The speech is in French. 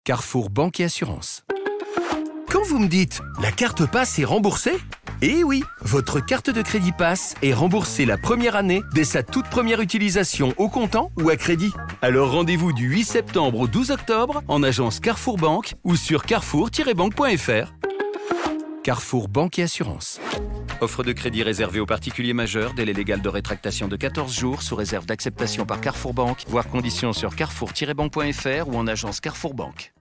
Carrefour Banque et Assurance. Quand vous me dites « la carte Pass est remboursée », eh oui, votre carte de crédit Pass est remboursée la première année dès sa toute première utilisation au comptant ou à crédit. Alors rendez-vous du 8 septembre au 12 octobre en agence Carrefour Banque ou sur carrefour-banque.fr. Carrefour Banque et Assurance. Offre de crédit réservée aux particuliers majeurs, délai légal de rétractation de 14 jours, sous réserve d'acceptation par Carrefour Banque, voire conditions sur carrefour-banque.fr ou en agence Carrefour Banque.